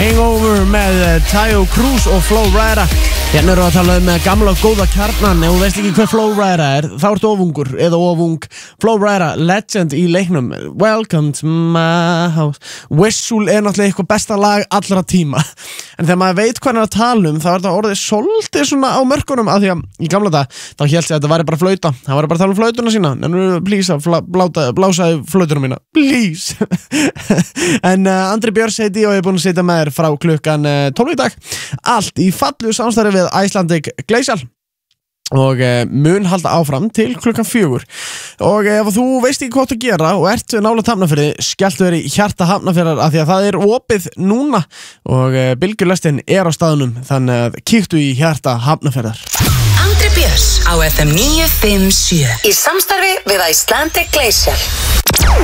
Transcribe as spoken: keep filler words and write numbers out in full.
Hangover með Taio Cruz og Flo Rida. Hérna eru að tala um gamla og góða kjarnan. Ef þú veist ekki hver Flo Rida er, þá ertu ofungur eða ofung. Flo Rida, legend í leiknum. Welcome to my house. Whistle er náttúrulega eitthvað besta lag allra tíma. En þegar maður veit hvað hann er að tala um, þá er þetta orðið svolítið svona á mörkunum, af því að í gamla dag, þá hélt ég að þetta væri bara flauta. Það væri bara að tala um flautuna sína. En please, bláta, blásaði flautuna mína. Please. En uh, Andri Björns heiti og ég er búinn að sitja með þér frá klukkan uh, tólf í dag. Allt í fallu samstarfi við Icelandic Glacial. Og uh, mun halda áfram til klukkan fjögur. Og ef þú veist ekki hvað að gera og ert nálægt Hafnarfirði, skelltu þér í hjarta Hafnarfjarðar, af því að það er opið núna og uh, bylgjulestin er á staðnum, þannig að kíktu í hjarta Hafnarfjarðar. Andri Björns á F M níu fimm sjö í samstarfi við Icelandic Glacial.